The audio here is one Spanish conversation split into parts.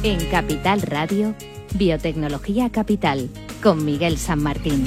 En Capital Radio, Biotecnología Capital, con Miguel San Martín.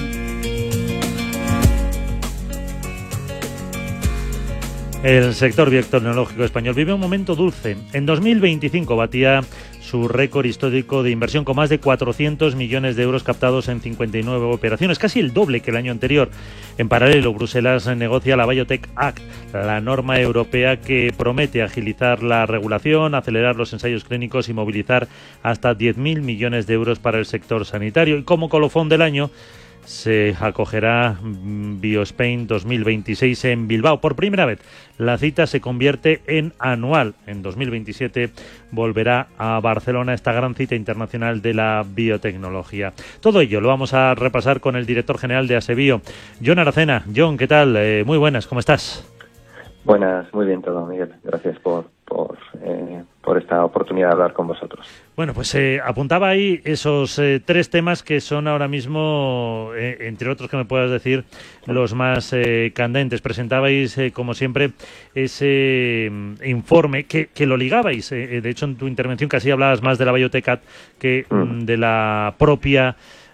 El sector biotecnológico español vive un momento dulce. En 2025 batía su récord histórico de inversión con más de 400 millones de euros captados en 59 operaciones, casi el doble que el año anterior. En paralelo, Bruselas negocia la Biotech Act, la norma europea que promete agilizar la regulación, acelerar los ensayos clínicos y movilizar hasta 10.000 millones de euros para el sector sanitario. Y como colofón del año, se acogerá BioSpain 2026 en Bilbao. Por primera vez, la cita se convierte en anual. En 2027 volverá a Barcelona esta gran cita internacional de la biotecnología. Todo ello lo vamos a repasar con el director general de ASEBIO, Jon Aracena. Jon, ¿qué tal? Muy buenas, ¿cómo estás? Buenas, muy bien todo, Miguel. Gracias por esta oportunidad de hablar con vosotros. Bueno, pues apuntaba ahí esos tres temas que son ahora mismo, entre otros que me puedas decir, los más candentes. Presentabais, como siempre, ese informe que lo ligabais. De hecho, en tu intervención casi hablabas más de la Biotech Act que de la propia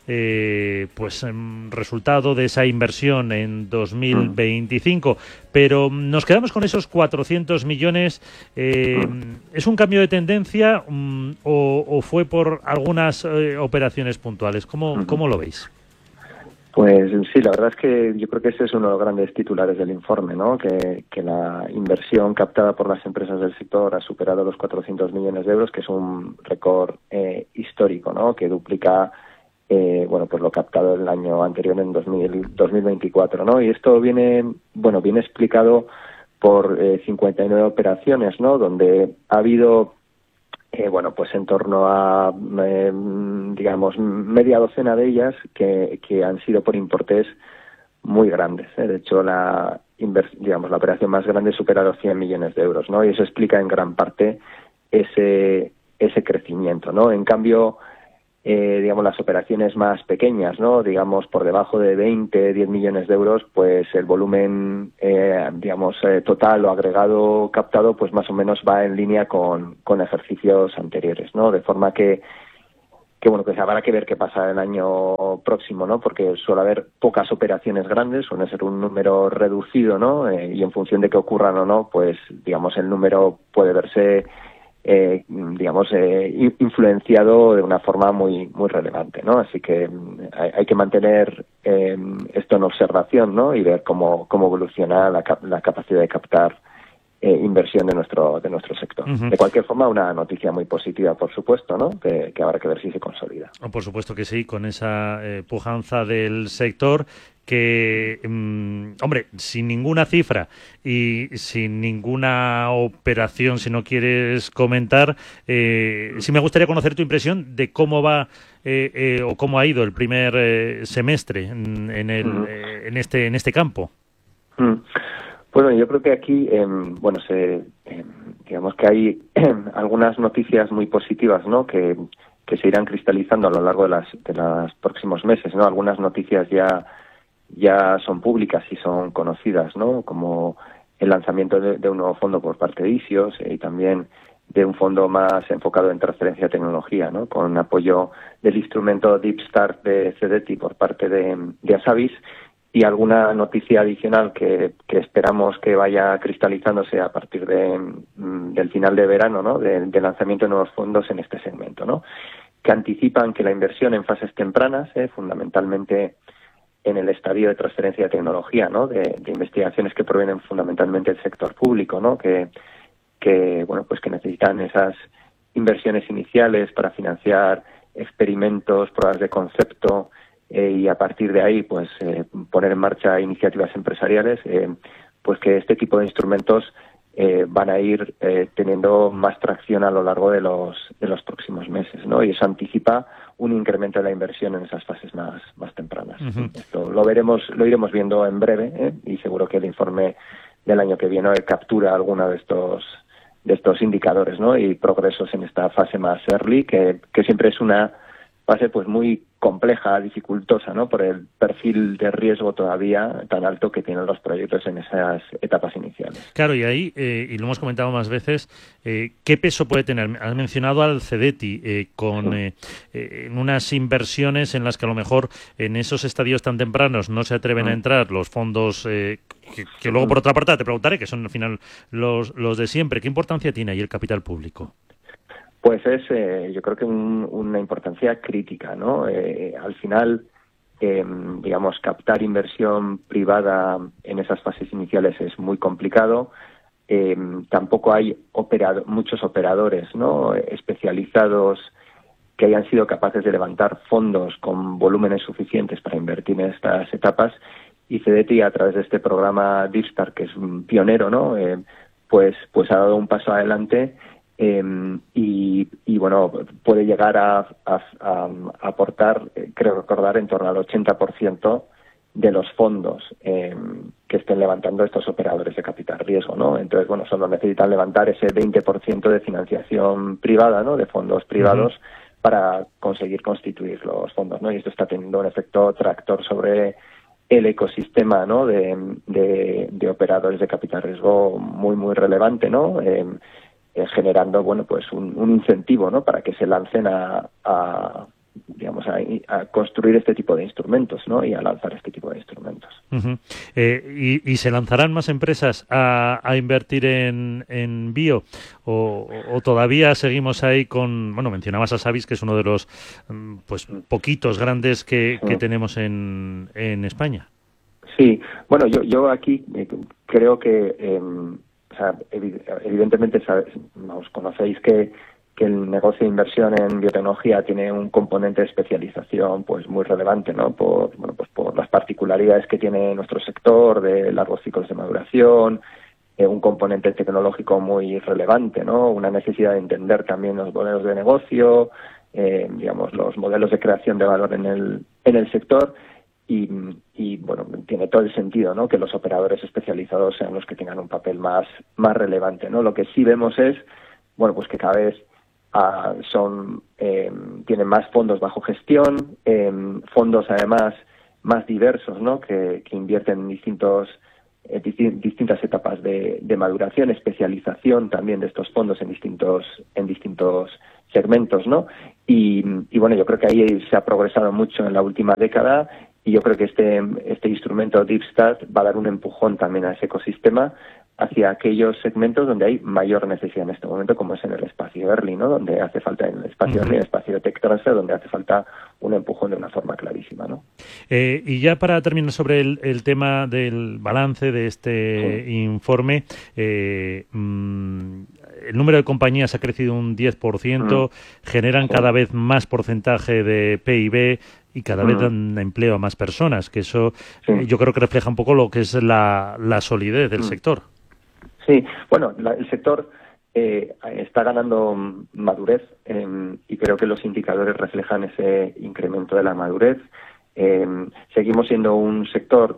resultado de esa inversión en 2025, pero nos quedamos con esos 400 millones. ¿Es un cambio de tendencia o fue por algunas operaciones puntuales? ¿Cómo lo veis? Pues sí, la verdad es que yo creo que ese es uno de los grandes titulares del informe, ¿no? Que la inversión captada por las empresas del sector ha superado los 400 millones de euros, que es un récord histórico, ¿no? Que duplica pues lo captado el año anterior, en 2024, ¿no? Y esto viene explicado por 59 operaciones, ¿no? Donde ha habido, pues en torno a, media docena de ellas que han sido por importes muy grandes. De hecho, la operación más grande supera los 100 millones de euros, ¿no? Y eso explica en gran parte ese crecimiento, ¿no? En cambio, las operaciones más pequeñas, ¿no? Por debajo de 10 millones de euros, pues el volumen, total o agregado captado, pues más o menos va en línea con ejercicios anteriores, ¿no? De forma que habrá que ver qué pasa el año próximo, ¿no? Porque suele haber pocas operaciones grandes, suele ser un número reducido, ¿no? Y en función de que ocurran o no, pues, el número puede verse influenciado de una forma muy muy relevante, ¿no? Así que hay que mantener esto en observación, ¿no? Y ver cómo evoluciona la capacidad de captar inversión de nuestro sector. Uh-huh. De cualquier forma, una noticia muy positiva, por supuesto, ¿no? Que habrá que ver si se consolida. Por supuesto que sí, con esa pujanza del sector que, sin ninguna cifra y sin ninguna operación, si no quieres comentar, sí me gustaría conocer tu impresión de cómo va o cómo ha ido el primer semestre en este campo. Bueno, yo creo que aquí, digamos que hay algunas noticias muy positivas, ¿no? Que se irán cristalizando a lo largo de los próximos meses, ¿no? Algunas noticias ya son públicas y son conocidas, ¿no? Como el lanzamiento de un nuevo fondo por parte de ISIOS y también de un fondo más enfocado en transferencia de tecnología, ¿no? Con apoyo del instrumento Deep Start de CDTI por parte de Asabis. Y alguna noticia adicional que esperamos que vaya cristalizándose a partir del final de verano, ¿no? Del lanzamiento de nuevos fondos en este segmento, ¿no? Que anticipan que la inversión en fases tempranas, fundamentalmente en el estadio de transferencia de tecnología, ¿no? De investigaciones que provienen fundamentalmente del sector público, ¿no? Que necesitan esas inversiones iniciales para financiar experimentos, pruebas de concepto, y a partir de ahí poner en marcha iniciativas empresariales, pues que este tipo de instrumentos van a ir teniendo más tracción a lo largo de los próximos meses, ¿no? Y eso anticipa un incremento de la inversión en esas fases más tempranas. Uh-huh. Esto lo iremos viendo en breve, y seguro que el informe del año que viene captura alguno de estos indicadores, ¿no? Y progresos en esta fase más early, que siempre es una fase pues muy compleja, dificultosa, ¿no? Por el perfil de riesgo todavía tan alto que tienen los proyectos en esas etapas iniciales. Claro, y ahí, y lo hemos comentado más veces, ¿qué peso puede tener? Has mencionado al CEDETI, en unas inversiones en las que a lo mejor en esos estadios tan tempranos no se atreven a entrar los fondos, que luego por otra parte te preguntaré, que son al final los de siempre. ¿Qué importancia tiene ahí el capital público? Pues es, yo creo que una importancia crítica, ¿no? Al final, digamos, captar inversión privada en esas fases iniciales es muy complicado. Tampoco hay muchos operadores, ¿no? Especializados que hayan sido capaces de levantar fondos con volúmenes suficientes para invertir en estas etapas. Y CEDETI, a través de este programa DeepStart, que es un pionero, ¿no? Pues ha dado un paso adelante. Y bueno, puede llegar a aportar, creo recordar, en torno al 80% de los fondos que estén levantando estos operadores de capital riesgo, ¿no? Entonces, bueno, solo necesitan levantar ese 20% de financiación privada, ¿no? De fondos privados para conseguir constituir los fondos, ¿no? Y esto está teniendo un efecto tractor sobre el ecosistema, ¿no? de operadores de capital riesgo muy, muy relevante, ¿no? Generando, bueno, pues un incentivo, ¿no? Para que se lancen a construir este tipo de instrumentos, ¿no? Y a lanzar este tipo de instrumentos. ¿Y se lanzarán más empresas a invertir en bio? ¿O todavía seguimos ahí con, bueno, mencionabas a Savis, que es uno de los pues poquitos grandes que tenemos en España? Sí, bueno, yo aquí creo que o sea, evidentemente os conocéis que el negocio de inversión en biotecnología tiene un componente de especialización pues muy relevante, ¿no? Por las particularidades que tiene nuestro sector de largos ciclos de maduración, un componente tecnológico muy relevante, ¿no? Una necesidad de entender también los modelos de negocio, los modelos de creación de valor en el sector. Y bueno, tiene todo el sentido, ¿no? Que los operadores especializados sean los que tengan un papel más relevante, ¿no? Lo que sí vemos es, bueno, pues que cada vez tienen más fondos bajo gestión, fondos además más diversos, ¿no? Que invierten en distintas etapas de maduración, especialización también de estos fondos en distintos segmentos, ¿no? Y bueno, yo creo que ahí se ha progresado mucho en la última década. Y yo creo que este instrumento DeepStart va a dar un empujón también a ese ecosistema hacia aquellos segmentos donde hay mayor necesidad en este momento, como es en el espacio early, ¿no? Donde hace falta, en el espacio early, en el espacio de tech transfer, donde hace falta un empujón de una forma clarísima, ¿no? Y ya para terminar sobre el tema del balance de este informe, el número de compañías ha crecido un 10%, generan cada vez más porcentaje de PIB y cada vez dan empleo a más personas, que eso yo creo que refleja un poco lo que es la solidez del sector. Sí, bueno, el sector está ganando madurez y creo que los indicadores reflejan ese incremento de la madurez. Seguimos siendo un sector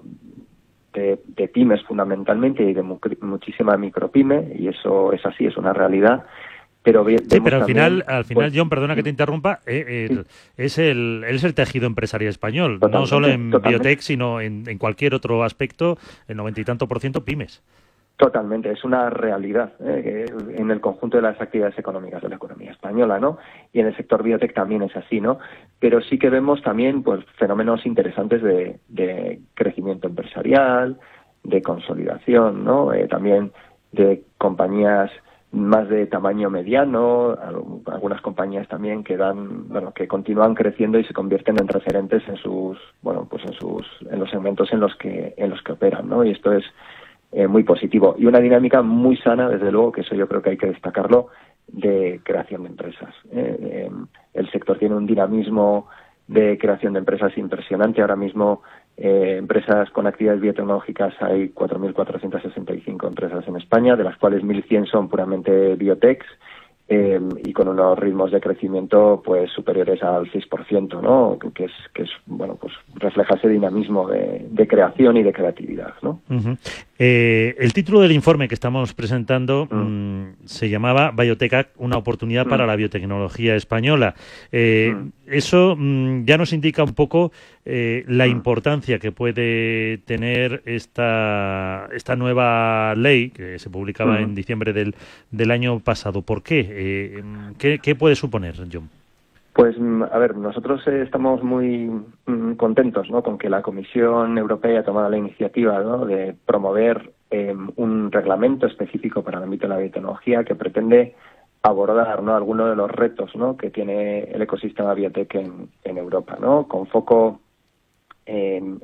de pymes fundamentalmente y de muchísima micropyme, y eso es así, es una realidad. Pero al final, John, perdona que te interrumpa, es el tejido empresarial español, no solo en biotech, sino en cualquier otro aspecto, el 90 y tanto % pymes. Totalmente, es una realidad en el conjunto de las actividades económicas de la economía española, ¿no? Y en el sector biotech también es así, ¿no? Pero sí que vemos también pues fenómenos interesantes de crecimiento empresarial, de consolidación, ¿no? También de compañías más de tamaño mediano, algunas compañías también que que continúan creciendo y se convierten en referentes en los segmentos en los que operan, ¿no? Y esto es muy positivo y una dinámica muy sana, desde luego, que eso yo creo que hay que destacarlo, de creación de empresas. El sector tiene un dinamismo de creación de empresas impresionante. Ahora mismo empresas con actividades biotecnológicas hay 4.465 empresas en España, de las cuales 1.100 son puramente biotechs, y con unos ritmos de crecimiento pues superiores al 6%, ¿no? Que es bueno, pues refleja ese dinamismo de creación y de creatividad, ¿no? Uh-huh. El título del informe que estamos presentando se llamaba Biotech Act, una oportunidad para la biotecnología española. Eso ya nos indica un poco la importancia que puede tener esta nueva ley que se publicaba en diciembre del año pasado. ¿Por qué? ¿Qué puede suponer, John? Pues, a ver, nosotros estamos muy contentos, ¿no?, con que la Comisión Europea ha tomado la iniciativa, ¿no?, de promover un reglamento específico para el ámbito de la biotecnología que pretende abordar, ¿no?, algunos de los retos, ¿no?, que tiene el ecosistema biotech en Europa, ¿no?, con foco en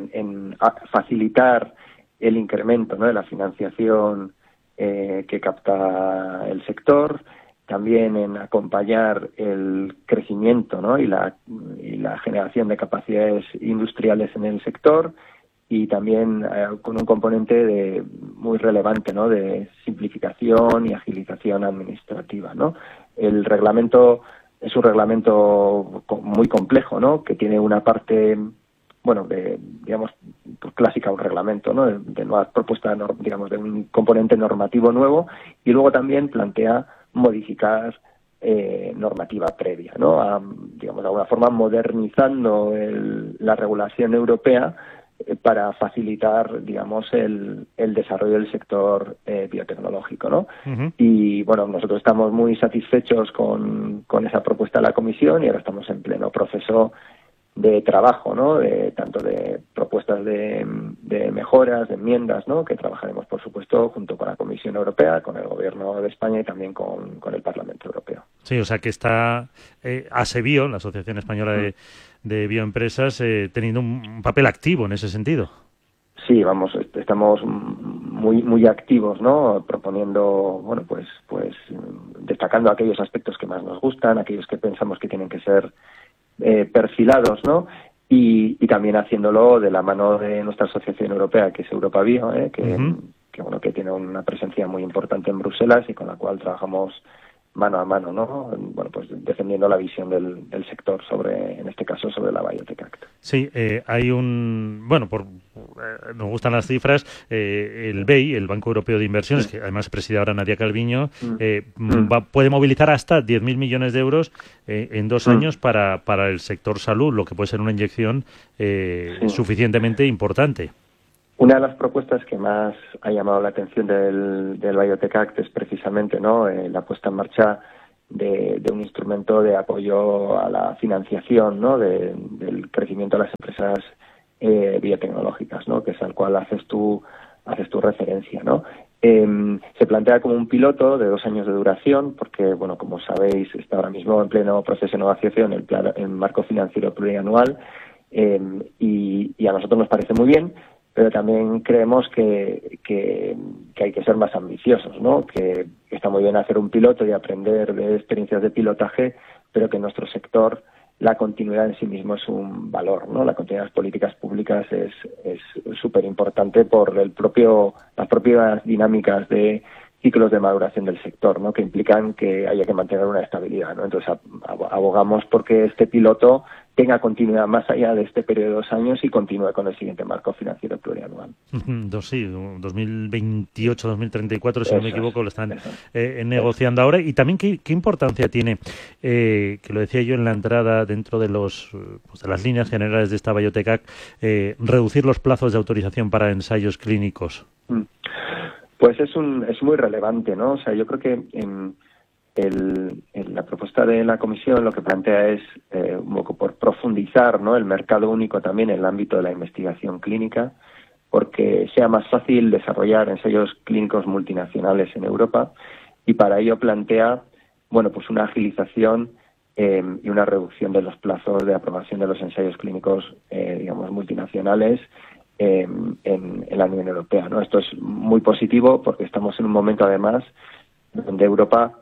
facilitar el incremento, ¿no?, de la financiación que capta el sector, también en acompañar el crecimiento, ¿no?, y la generación de capacidades industriales en el sector, y también con un componente muy relevante, ¿no?, de simplificación y agilización administrativa, ¿no? El reglamento es un reglamento muy complejo, ¿no?, que tiene una parte, bueno, digamos, clásica, un reglamento, ¿no?, de nuevas propuestas, digamos, de un componente normativo nuevo, y luego también plantea modificar normativa previa, ¿no? Digamos, de alguna forma modernizando la regulación europea para facilitar, digamos, el desarrollo del sector biotecnológico, ¿no? Uh-huh. Y, bueno, nosotros estamos muy satisfechos con esa propuesta de la Comisión, y ahora estamos en pleno proceso de trabajo, ¿no?, tanto de propuestas de mejoras, de enmiendas, ¿no?, que trabajaremos, por supuesto, junto con la Comisión Europea, con el Gobierno de España y también con el Parlamento Europeo. Sí, o sea que está ASEBIO, la Asociación Española de Bioempresas, teniendo un papel activo en ese sentido. Sí, vamos, estamos muy activos, ¿no?, proponiendo, bueno, pues destacando aquellos aspectos que más nos gustan, aquellos que pensamos que tienen que ser perfilados, ¿no?, y también haciéndolo de la mano de nuestra asociación europea, que es Europa Bio, que tiene una presencia muy importante en Bruselas y con la cual trabajamos mano a mano, ¿no?, bueno, pues defendiendo la visión del sector en este caso, sobre la Biotech Act. Sí, hay nos gustan las cifras, el BEI, el Banco Europeo de Inversiones, que además preside ahora Nadia Calviño, puede movilizar hasta 10.000 millones de euros en 2 años para el sector salud, lo que puede ser una inyección suficientemente importante. Una de las propuestas que más ha llamado la atención del Biotech Act es precisamente, ¿no?, la puesta en marcha de un instrumento de apoyo a la financiación, ¿no?, del crecimiento de las empresas biotecnológicas, ¿no?, que es al cual haces tu referencia, ¿no? Se plantea como un piloto de 2 años de duración, porque, bueno, como sabéis, está ahora mismo en pleno proceso de negociación el marco financiero plurianual, y a nosotros nos parece muy bien, pero también creemos que hay que ser más ambiciosos, ¿no?, que está muy bien hacer un piloto y aprender de experiencias de pilotaje, pero que en nuestro sector la continuidad en sí mismo es un valor, ¿no? La continuidad de las políticas públicas es súper importante por las propias dinámicas de ciclos de maduración del sector, ¿no?, que implican que haya que mantener una estabilidad, ¿no? Entonces abogamos porque este piloto tenga continuidad más allá de este periodo de 2 años y continúe con el siguiente marco financiero plurianual. 2028-2034, si no me equivoco, lo están negociando ahora. Y también, ¿qué importancia tiene, que lo decía yo en la entrada, dentro de de las líneas generales de esta Biotech Act, reducir los plazos de autorización para ensayos clínicos? Pues es muy relevante, ¿no? O sea, yo creo que en la propuesta de la Comisión lo que plantea es un poco por profundizar, ¿no?, el mercado único también en el ámbito de la investigación clínica, porque sea más fácil desarrollar ensayos clínicos multinacionales en Europa, y para ello plantea, bueno, pues una agilización y una reducción de los plazos de aprobación de los ensayos clínicos, digamos, multinacionales en la Unión Europea, ¿no? Esto es muy positivo porque estamos en un momento, además, donde Europa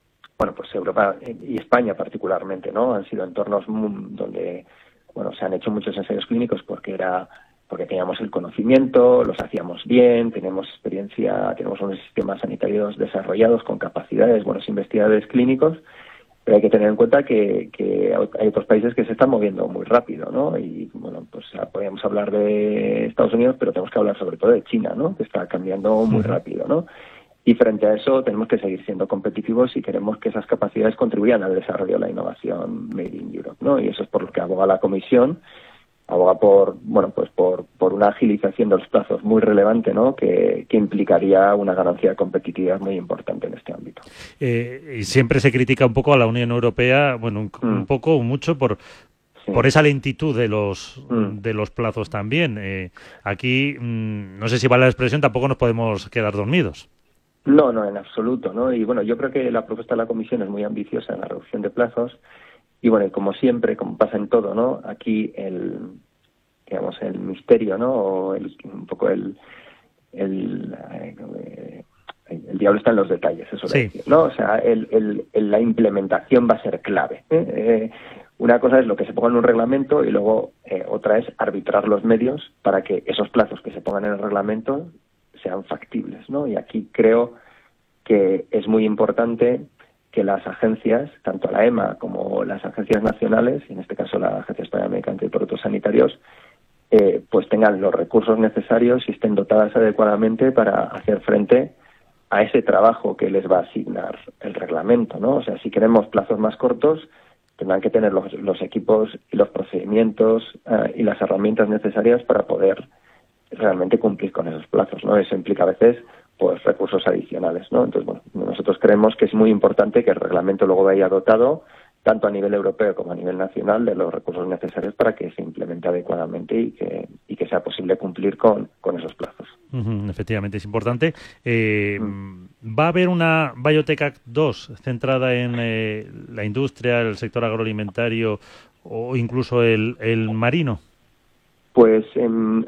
y España particularmente, ¿no?, han sido entornos donde, bueno, se han hecho muchos ensayos clínicos porque porque teníamos el conocimiento, los hacíamos bien, tenemos experiencia, tenemos unos sistemas sanitarios desarrollados con capacidades, buenos investigadores clínicos, pero hay que tener en cuenta que hay otros países que se están moviendo muy rápido, ¿no? Y, bueno, pues podríamos hablar de Estados Unidos, pero tenemos que hablar sobre todo de China, ¿no? Que está cambiando muy rápido, ¿no? Y frente a eso tenemos que seguir siendo competitivos si queremos que esas capacidades contribuyan al desarrollo de la innovación Made in Europe, ¿no? Y eso es por lo que aboga la Comisión, aboga por una agilización de los plazos muy relevante, ¿no? Que implicaría una ganancia de competitividad muy importante en este ámbito. Y siempre se critica un poco a la Unión Europea, bueno, un poco o mucho por esa lentitud de los plazos también. Aquí, no sé si vale la expresión, tampoco nos podemos quedar dormidos. No, en absoluto, ¿no? Y bueno, yo creo que la propuesta de la Comisión es muy ambiciosa en la reducción de plazos. Y bueno, como siempre, como pasa en todo, ¿no? Aquí el misterio, ¿no? O un poco el diablo está en los detalles, eso sí. Decir, ¿no? O sea, la implementación va a ser clave. Una cosa es lo que se ponga en un reglamento y luego otra es arbitrar los medios para que esos plazos que se pongan en el reglamento sean factibles, ¿no? Y aquí creo que es muy importante que las agencias, tanto la EMA como las agencias nacionales, en este caso la Agencia Española de Medicamentos y Productos Sanitarios, pues tengan los recursos necesarios y estén dotadas adecuadamente para hacer frente a ese trabajo que les va a asignar el reglamento, ¿no? O sea, si queremos plazos más cortos, tendrán que tener los equipos y los procedimientos y las herramientas necesarias para poder realmente cumplir con esos plazos, ¿no? Eso implica a veces pues recursos adicionales, ¿no? Entonces, bueno, nosotros creemos que es muy importante que el reglamento luego vaya dotado, tanto a nivel europeo como a nivel nacional, de los recursos necesarios para que se implemente adecuadamente y que sea posible cumplir con esos plazos. Efectivamente, es importante. ¿Va a haber una Biotech Act 2 centrada en la industria, el sector agroalimentario o incluso el marino? Pues en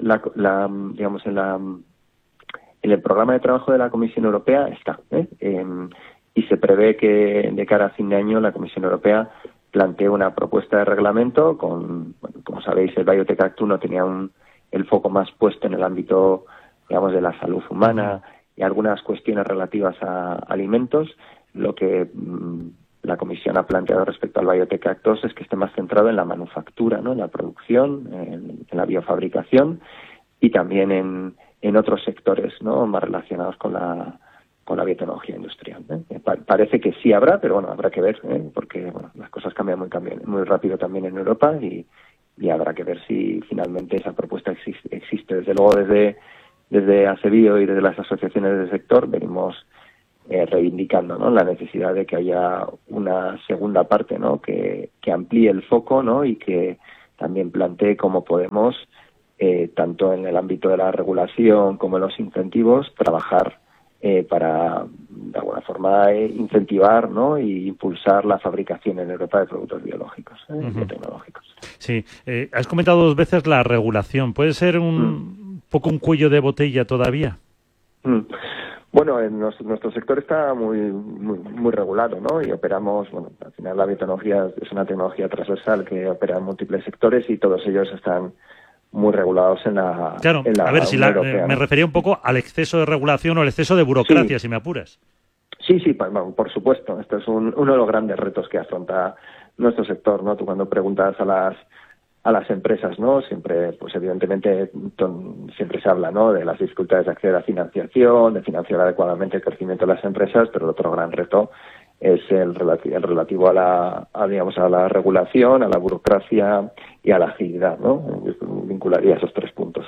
el programa de trabajo de la Comisión Europea está, y se prevé que de cara a fin de año la Comisión Europea plantee una propuesta de reglamento como sabéis, el Biotech Act 1 tenía el foco más puesto en el ámbito, digamos, de la salud humana y algunas cuestiones relativas a alimentos. Lo que la Comisión ha planteado respecto al Biotech Act 2 es que esté más centrado en la manufactura, ¿no? En la producción, en la biofabricación y también en otros sectores, ¿no? Más relacionados con la biotecnología industrial, ¿eh? Parece que sí habrá, pero bueno, habrá que ver, porque bueno, las cosas cambian muy rápido también en Europa y habrá que ver si finalmente esa propuesta existe. Desde luego, desde ASEBIO y desde las asociaciones del sector venimos reivindicando, ¿no? La necesidad de que haya una segunda parte, ¿no? Que amplíe el foco, ¿no? Y que también plantee cómo podemos, tanto en el ámbito de la regulación como en los incentivos, trabajar para, de alguna forma, incentivar, ¿no? Y impulsar la fabricación en Europa de productos biológicos, biotecnológicos. Sí, has comentado 2 veces la regulación. ¿Puede ser un poco un cuello de botella todavía? Bueno, nuestro sector está muy regulado, ¿no? Y operamos, bueno, al final la biotecnología es una tecnología transversal que opera en múltiples sectores y todos ellos están muy regulados en la Claro, en la a ver, si europea, me refería un poco al exceso de regulación o al exceso de burocracia, si me apuras. Sí, por supuesto. Esto es uno de los grandes retos que afronta nuestro sector, ¿no? Tú cuando preguntas a las empresas, ¿no? Siempre, pues evidentemente, siempre se habla, ¿no? De las dificultades de acceder a financiación, de financiar adecuadamente el crecimiento de las empresas, pero el otro gran reto es el relativo a la regulación, a la burocracia y a la agilidad, ¿no? Yo vincularía esos 3 puntos.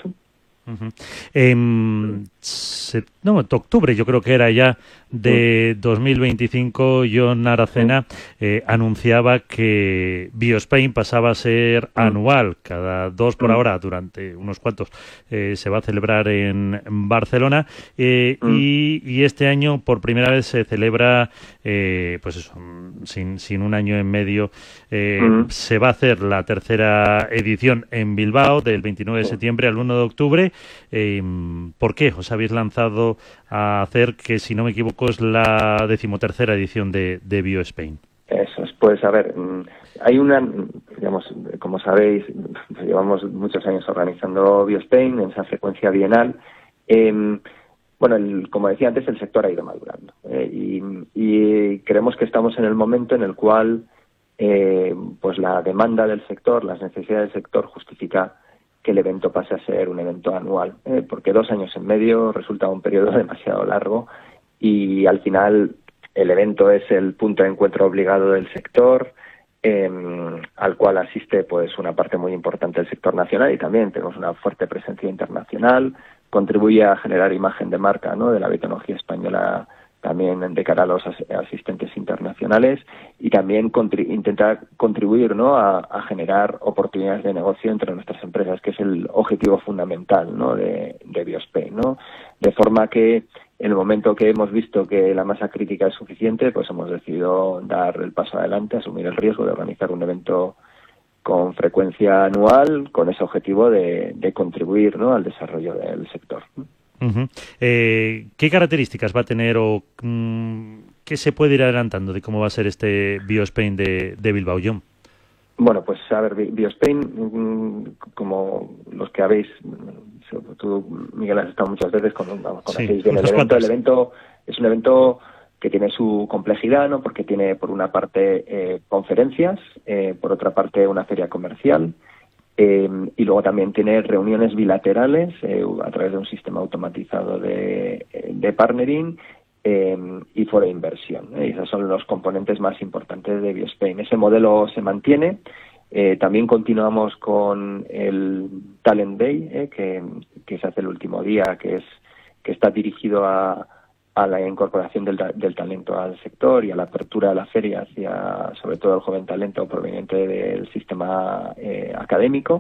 En octubre, yo creo que era ya de 2025, Jon Aracena anunciaba que BioSpain pasaba a ser anual, cada 2 por ahora, durante unos cuantos se va a celebrar en Barcelona, y este año por primera vez se celebra, pues eso, sin un año en medio, se va a hacer la 3ª edición en Bilbao, del 29 de septiembre al 1 de octubre. ¿Por qué os habéis lanzado a hacer, que si no me equivoco es la 13ª edición de BioSpain? Eso es. Pues a ver, hay digamos, como sabéis, llevamos muchos años organizando BioSpain en esa frecuencia bienal. Bueno, como decía antes, el sector ha ido madurando y creemos que estamos en el momento en el cual pues la demanda del sector, las necesidades del sector justifica que el evento pase a ser un evento anual, porque 2 años en medio resulta un periodo demasiado largo y al final el evento es el punto de encuentro obligado del sector, al cual asiste pues una parte muy importante del sector nacional y también tenemos una fuerte presencia internacional, contribuye a generar imagen de marca, ¿no?, de la biotecnología española también de cara a los asistentes internacionales y también intenta contribuir, ¿no?, a generar oportunidades de negocio entre nuestras empresas, que es el objetivo fundamental, ¿no?, de BioSpain, ¿no? De forma que en el momento que hemos visto que la masa crítica es suficiente, pues hemos decidido dar el paso adelante, asumir el riesgo de organizar un evento con frecuencia anual, con ese objetivo de contribuir, ¿no?, al desarrollo del sector. Uh-huh. ¿Qué características va a tener o qué se puede ir adelantando de cómo va a ser este BioSpain de Bilbao, Jon? Bueno, pues a ver, BioSpain, como los que habéis, tú, Miguel, has estado muchas veces conocéis bien el evento. El evento es un evento que tiene su complejidad, ¿no?, porque tiene por una parte conferencias, por otra parte una feria comercial, y luego también tiene reuniones bilaterales a través de un sistema automatizado de partnering y foro de inversión. Y esos son los componentes más importantes de BioSpain. Ese modelo se mantiene. También continuamos con el Talent Day, que se hace el último día, que está dirigido a la incorporación del talento al sector y a la apertura de la feria hacia, sobre todo, el joven talento proveniente del sistema académico.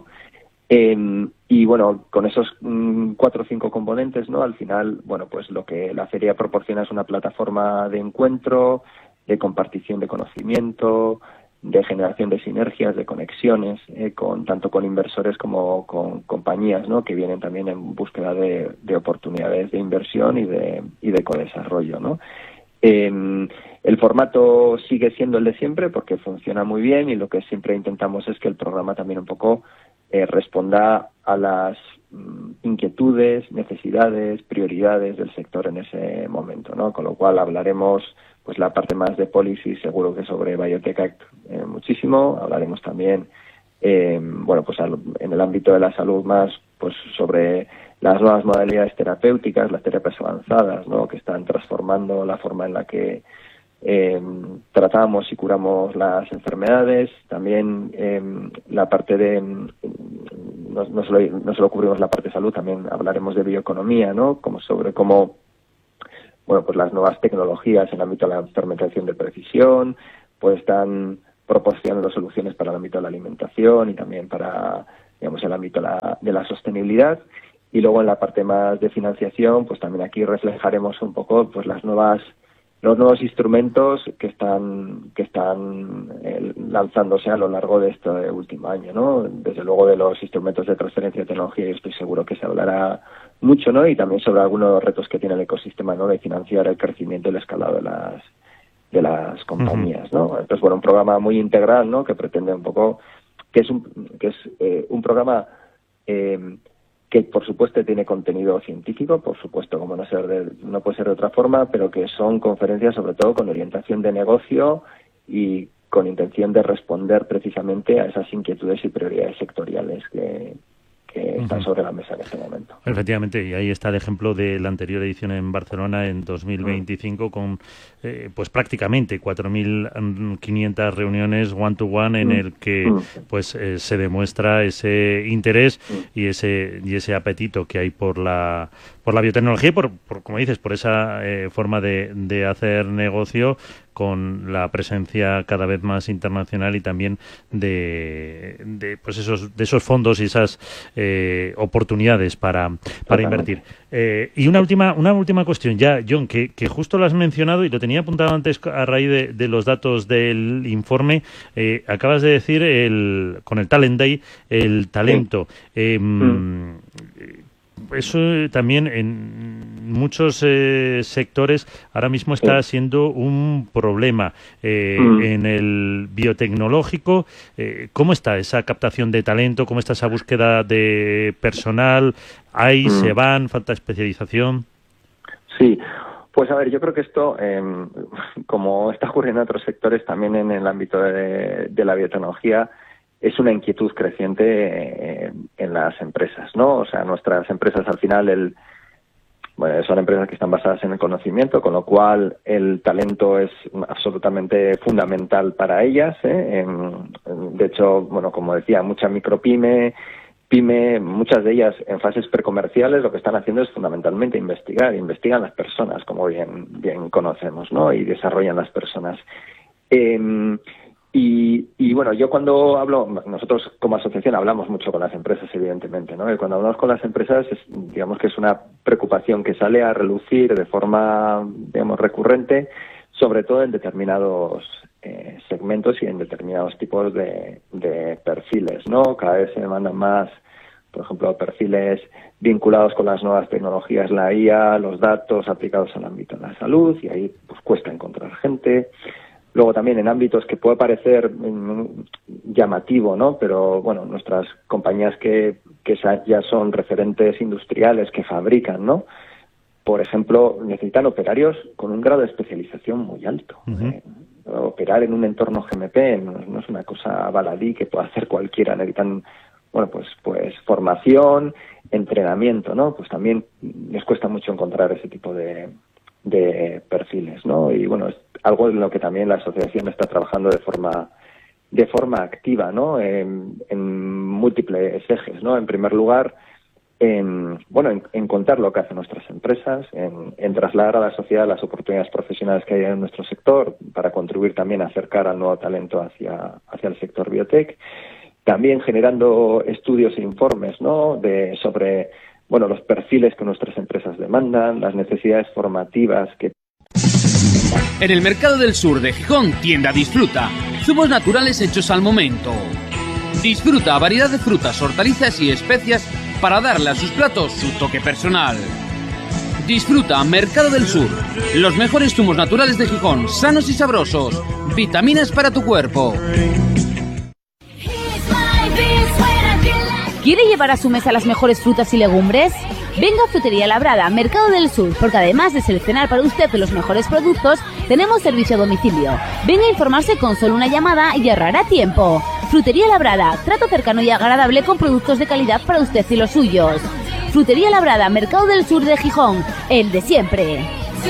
Y bueno, con esos 4 o 5 componentes, ¿no?, al final, bueno, pues lo que la feria proporciona es una plataforma de encuentro, de compartición de conocimiento, de generación de sinergias, de conexiones, tanto con inversores como con compañías, ¿no?, que vienen también en búsqueda de oportunidades de inversión y de codesarrollo, ¿no? El formato sigue siendo el de siempre porque funciona muy bien y lo que siempre intentamos es que el programa también un poco responda a las inquietudes, necesidades, prioridades del sector en ese momento, ¿no? Con lo cual hablaremos pues la parte más de policy, seguro que sobre Biotech Act muchísimo. Hablaremos también, bueno, pues en el ámbito de la salud más, pues sobre las nuevas modalidades terapéuticas, las terapias avanzadas, ¿no?, que están transformando la forma en la que tratamos y curamos las enfermedades. También la parte de no solo cubrimos la parte de salud, también hablaremos de bioeconomía, ¿no?, sobre cómo, bueno, pues las nuevas tecnologías en el ámbito de la fermentación de precisión pues están proporcionando soluciones para el ámbito de la alimentación y también para, digamos, el ámbito de la sostenibilidad. Y luego en la parte más de financiación, pues también aquí reflejaremos un poco pues los nuevos instrumentos que están lanzándose a lo largo de este último año, ¿no? Desde luego de los instrumentos de transferencia de tecnología, yo estoy seguro que se hablará mucho, ¿no? Y también sobre algunos de los retos que tiene el ecosistema, ¿no?, de financiar el crecimiento y el escalado de las compañías, ¿no? Entonces, bueno, un programa muy integral, ¿no?, que pretende un poco que es un programa que por supuesto tiene contenido científico, por supuesto, como no puede ser de otra forma, pero que son conferencias sobre todo con orientación de negocio y con intención de responder precisamente a esas inquietudes y prioridades sectoriales que están sobre la mesa en este momento. Efectivamente, y ahí está el ejemplo de la anterior edición en Barcelona en 2025 con pues prácticamente 4.500 reuniones one-to-one en el que pues se demuestra ese interés y ese apetito que hay por la biotecnología y por como dices, por esa forma de hacer negocio con la presencia cada vez más internacional y también de pues esos fondos y esas oportunidades para invertir. Y una última cuestión ya, Jon, que justo lo has mencionado y lo tenía apuntado antes a raíz de los datos del informe. Acabas de decir con el Talent Day, el talento. eso también en muchos sectores ahora mismo está siendo un problema. En el biotecnológico, ¿cómo está esa captación de talento? ¿Cómo está esa búsqueda de personal? ¿Hay, se van, falta especialización? Sí, pues a ver, yo creo que esto, como está ocurriendo en otros sectores, también en el ámbito de la biotecnología, es una inquietud creciente en las empresas, ¿no? O sea, nuestras empresas al final son empresas que están basadas en el conocimiento, con lo cual el talento es absolutamente fundamental para ellas, ¿eh? De hecho, bueno, como decía, mucha pyme, muchas de ellas en fases precomerciales lo que están haciendo es fundamentalmente investigan las personas, como bien conocemos, ¿no? Y desarrollan las personas. Y bueno, yo cuando hablo, nosotros como asociación hablamos mucho con las empresas, evidentemente, ¿no? Y cuando hablamos con las empresas, digamos que es una preocupación que sale a relucir de forma, digamos, recurrente, sobre todo en determinados segmentos y en determinados tipos de perfiles, ¿no? Cada vez se demandan más, por ejemplo, perfiles vinculados con las nuevas tecnologías, la IA, los datos aplicados al ámbito de la salud, y ahí pues cuesta encontrar gente. Luego también en ámbitos que puede parecer llamativo, ¿no? Pero bueno, nuestras compañías que ya son referentes industriales que fabrican, ¿no? Por ejemplo, necesitan operarios con un grado de especialización muy alto. Operar en un entorno GMP no es una cosa baladí que pueda hacer cualquiera. Necesitan, bueno, pues formación, entrenamiento, ¿no? Pues también les cuesta mucho encontrar ese tipo de perfiles, ¿no? Y bueno, es algo en lo que también la asociación está trabajando de forma activa, ¿no? En múltiples ejes, ¿no? En primer lugar, en contar lo que hacen nuestras empresas, en trasladar a la sociedad las oportunidades profesionales que hay en nuestro sector para contribuir también a acercar al nuevo talento hacia el sector biotech. También generando estudios e informes, ¿no? Sobre los perfiles que nuestras empresas demandan, las necesidades formativas que... En el Mercado del Sur de Gijón, tienda Disfruta. Zumos naturales hechos al momento. Disfruta variedad de frutas, hortalizas y especias para darle a sus platos su toque personal. Disfruta Mercado del Sur. Los mejores zumos naturales de Gijón, sanos y sabrosos. Vitaminas para tu cuerpo. ¿Quiere llevar a su mesa las mejores frutas y legumbres? Venga a Frutería Labrada, Mercado del Sur, porque además de seleccionar para usted los mejores productos, tenemos servicio a domicilio. Venga a informarse con solo una llamada y ahorrará tiempo. Frutería Labrada, trato cercano y agradable con productos de calidad para usted y los suyos. Frutería Labrada, Mercado del Sur de Gijón, el de siempre.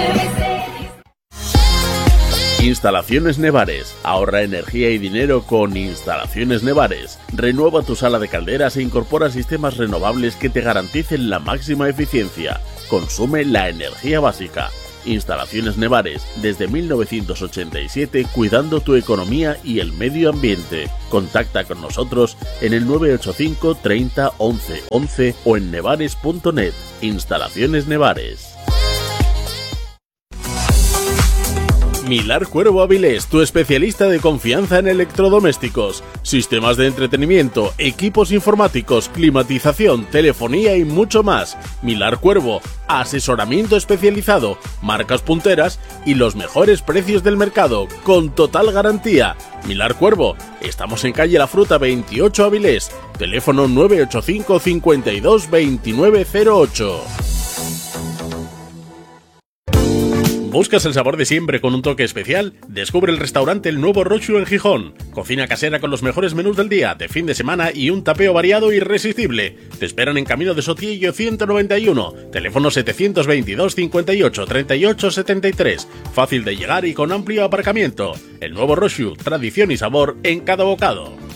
Instalaciones Nevares. Ahorra energía y dinero con Instalaciones Nevares. Renueva tu sala de calderas e incorpora sistemas renovables que te garanticen la máxima eficiencia. Consume la energía básica. Instalaciones Nevares, desde 1987, cuidando tu economía y el medio ambiente. Contacta con nosotros en el 985 30 11 11 o en nevares.net. Instalaciones Nevares. Milar Cuervo Avilés, tu especialista de confianza en electrodomésticos, sistemas de entretenimiento, equipos informáticos, climatización, telefonía y mucho más. Milar Cuervo, asesoramiento especializado, marcas punteras y los mejores precios del mercado, con total garantía. Milar Cuervo, estamos en calle La Fruta 28 Avilés, teléfono 985 52 2908. ¿Buscas el sabor de siempre con un toque especial? Descubre el restaurante El Nuevo Rochu en Gijón. Cocina casera con los mejores menús del día, de fin de semana y un tapeo variado e irresistible. Te esperan en Camino de Sotillo 191, teléfono 722 58 38 73. Fácil de llegar y con amplio aparcamiento. El Nuevo Rochu, tradición y sabor en cada bocado.